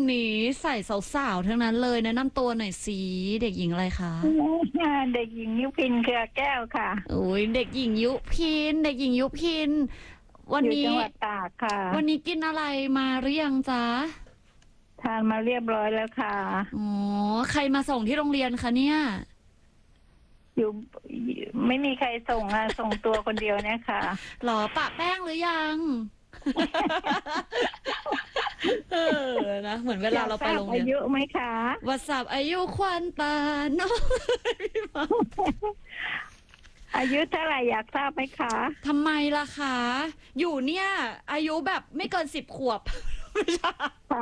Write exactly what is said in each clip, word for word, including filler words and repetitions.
นี้ใส่สาวๆทั้งนั้นเลยแนะนำตัวหน่อยสิเด็กหญิงอะไรคะเด็กหญิงยุพินเครือแก้วค่ะโอ้ยเด็กหญิงยุพินเด็กหญิงยุพินวันนี้อยู่จังหวัดตากค่ะวันนี้กินอะไรมาหรือยังจ๊ะทานมาเรียบร้อยแล้วค่ะอ๋อใครมาส่งที่โรงเรียนคะเนี่ยอยู่ไม่มีใครส่งอ่ะส่งตัวคนเดียวเนี่ยค่ะหรอปะแป้งหรือยังเออนะเหมือนเวลาเราไปโรงเรียนอายุไหมคะวัดสับอายุควันตาน้องอายุเท่าไหร่อยากทราบไหมคะทำไมล่ะคะอยู่เนี่ยอายุแบบไม่เกินสิบขวบค่ะ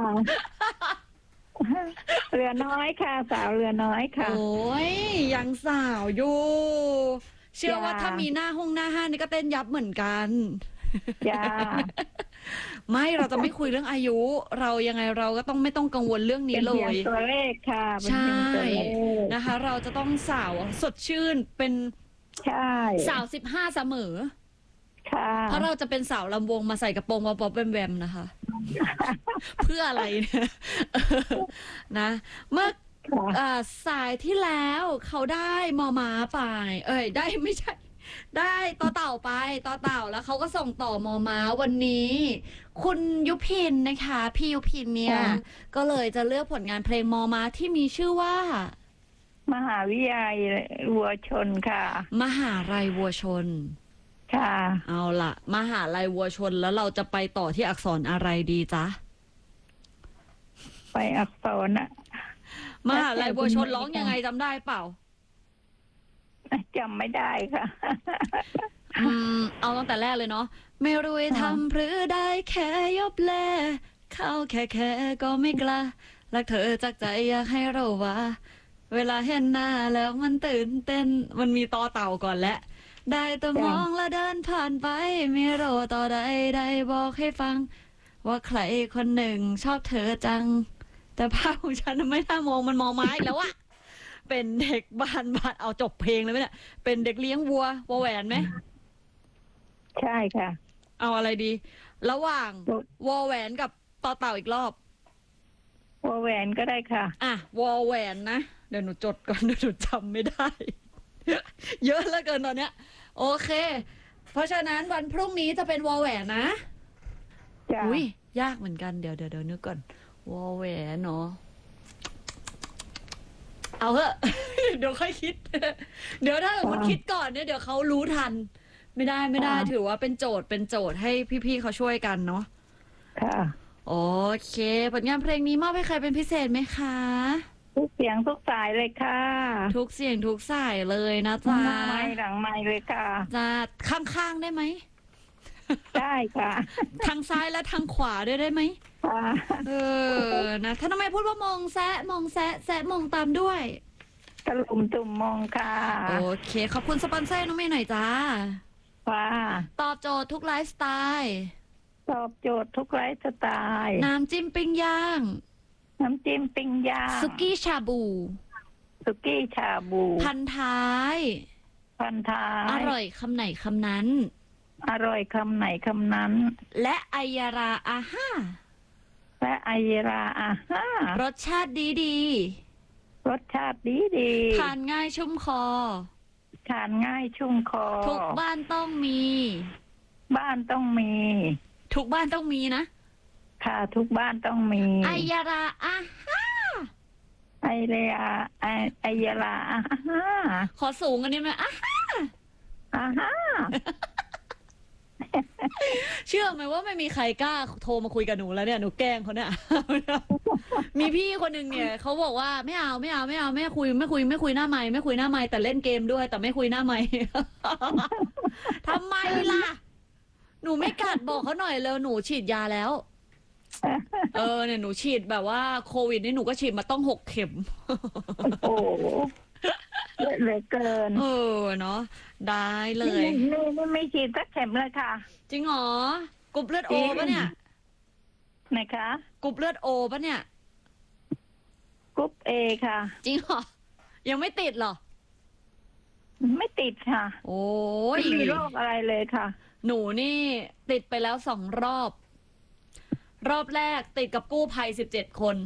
เรือน้อยค่ะสาวเรือน้อยค่ะโอ้ยยังสาวอยู่เชื่อว่าถ้ามีหน้าห้องหน้าห้านนี่ก็เต้นยับเหมือนกันจ้าไม่เราจะไม่คุยเรื่องอายุเรายังไงเราก็ต้องไม่ต้องกังวลเรื่องนี้เลยเป็นตัวเลขค่ะใช่นะคะเราจะต้องสาวสดชื่นเป็นใช่สาวสิบห้าเสมอค่ะเพราะเราจะเป็นสาวลำวงมาใส่กระโปรงวอปแวมๆนะคะเพื่ออะไรเนี่ยนะเมื่อสายที่แล้วเขาได้มอม้าไปเอ้ยได้ไม่ใช่ได้ต่อเต่าไปต่อเต่าแล้วเขาก็ส่งต่อมอม้าวันนี้คุณยุพินนะคะพี่ยุพินเนี่ยก็เลยจะเลือกผลงานเพลงมอม้าที่มีชื่อว่ามหาวิทยาลัยวัวชนค่ะมหาลัยวัวชนค่ะเอาล่ะมหาลัยวัวชนแล้วเราจะไปต่อที่อักษรอะไรดีจ๊ะไปอักษรอะมหาลัยวัวชนร้องยังไงจำได้เปล่าจำไม่ได้ค่ะอืมเอาตั้งแต่แรกเลยเนาะไม่รู้ทำหรือได้แค่ยบแลเข้าแค่แค่ก็ไม่กล้ารักเธอจากใจอยากให้เราว่าเวลาเห็นหน้าแล้วมันตื่นเต้นมันมีต่อเต่าก่อนและได้แต่มองและเดินผ่านไปไม่รู้ต่อใดใดบอกให้ฟังว่าใครคนหนึ่งชอบเธอจังแต่ภาพของฉันไม่น่ามองมันมองไม้แล้วอะเป็นเด็กบ้านบ้านเอาจบเพลงเลยไหมเนี่ยเป็นเด็กเลี้ยงวัววัวแหวนไหมใช่ค่ะเอาอะไรดีระหว่างวอแหวนกับต่อเต่าอีกรอบวอแหวนก็ได้ค่ะอ่ะวอแหวนนะเดี๋ยวหนูจดก่อนเดี๋ยวหนูจำไม่ได้เยอะเหลือเกินตอนเนี้ยโอเคเพราะฉะนั้นวันพรุ่งนี้จะเป็นวอแหวนนะจ้ะอุ้ยยากเหมือนกันเดี๋ยวเดี๋ยวเดี๋ยวนึกก่อนวอแหวนเนาะเอาเถอะเดี๋ยวค่อยคิดเดี๋ยวถ้าคนคิดก่อนเนี่ยเดี๋ยวเขารู้ทันไม่ได้ไม่ได้ถือว่าเป็นโจทย์เป็นโจทย์ให้พี่ๆเขาช่วยกันเนาะค่ะโอเคผลงานเพลงนี้มอบให้ใครเป็นพิเศษไหมคะทุกเสียงทุกสายเลยค่ะทุกเสียงทุกสายเลยนะจ๊ะหน้าไม้หลังไม้เลยค่ะจะข้างๆได้ไหมได้ค่ะทางซ้ายและทางขวาด้วยได้ไหมค่ะเออนะถ้าทำไมพูดว่ามองแซะมองแซะแซะมองตามด้วยตะลุ่มตุ่มมองค่ะโอเคขอบคุณสปอนเซอร์น้องเมย์หน่อยจ้าค่ะตอบโจทย์ทุกไลฟ์สไตล์ตอบโจทย์ทุกไลฟ์สไตล์น้ำจิ้มปิ้งย่างน้ำจิ้มปิ้งย่างสุกี้ชาบูสุกี้ชาบูพันท้ายพันท้ายอร่อยคำไหนคำนั้นอร่อยคำไหนคำนั้นและไอยาราอาห้าและไอยาราอาห้ารสชาติดีดีรสชาติดีดีทานง่ายชุ่มคอทานง่ายชุ่มคอทุกบ้านต้องมีบ้านต้องมีทุกบ้านต้องมีนะค่ะทุกบ้านต้องมีไอยาราอาห้าไอเรียไอไอยาราอาห้าขอสูงกันนิดนึงอาห้าอาห้าเชื่อไหมว่าไม่มีใครกล้าโทรมาคุยกับหนูแล้วเนี่ยหนูแกล้งเขาเนี่ยมีพี่คนหนึ่งเนี่ยเขาบอกว่าไม่เอาไม่เอาไม่เอาไม่คุยไม่คุยไม่คุยหน้าไมค์ไม่คุยหน้าไมค์แต่เล่นเกมด้วยแต่ไม่คุยหน้าไมค์ทำไมล่ะหนูไม่กัดบอกเขาหน่อยเลยหนูฉีดยาแล้วเออเนี่ยหนูฉีดแบบว่าโควิดนี่หนูก็ฉีดมาต้องหกเข็มโอ้เยอะเหลือเกินเออเนาะได้เลยนี่นี่ไม่ฉีดสักเข็มเลยค่ะจริงเหรอกรุ๊ปเลือดโอปะเนี่ยไหนคะกรุ๊ปเลือดโอปะเนี่ยกรุ๊ปเอค่ะจริงเหรอยังไม่ติดเหรอไม่ติดค่ะโอ้ยไม่มีโรคอะไรเลยค่ะหนูนี่ติดไปแล้วสองรอบรอบแรกติดกับกู้ภัยสิบเจ็ดคน